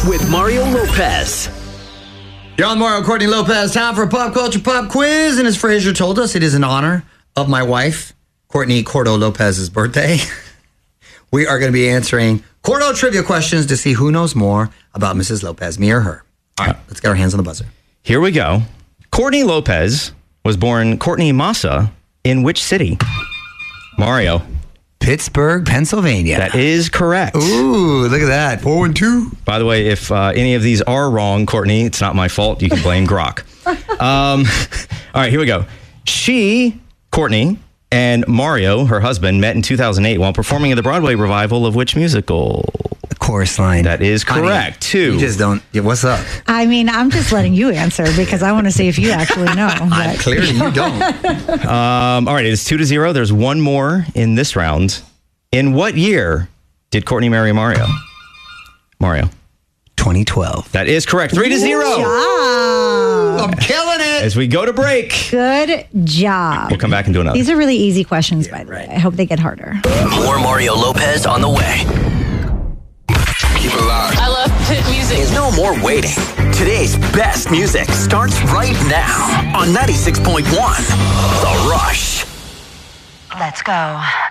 with Mario Lopez. You're on Mario Courtney Lopez. Time for a pop culture pop quiz. And as Frazier told us, it is in honor of my wife, Courtney Cordo Lopez's birthday. We are going to be answering Cordo trivia questions to see who knows more about Mrs. Lopez, me or her. All right, let's get our hands on the buzzer. Here we go. Courtney Lopez was born Courtney Massa in which city? Mario. Pittsburgh, Pennsylvania. That is correct. Ooh, look at that. 4-2. By the way, if any of these are wrong, Courtney, it's not my fault. You can blame Grok. All right, here we go. Courtney, and Mario, her husband, met in 2008 while performing in the Broadway revival of which musical? The Chorus Line. That is correct, too. You just don't. Yeah, what's up? I mean, I'm just letting you answer because I want to see if you actually know. But. Clearly, you don't. All right, it is 2-0. There's one more in this round. In what year did Courtney marry Mario? Mario. 2012. That is correct. 3-0. Good job. I'm killing it. As we go to break. Good job. We'll come back and do another. These are really easy questions, by the way. I hope they get harder. More Mario Lopez on the way. Keep it locked. I love hit music. There's no more waiting. Today's best music starts right now on 96.1 The Rush. Let's go.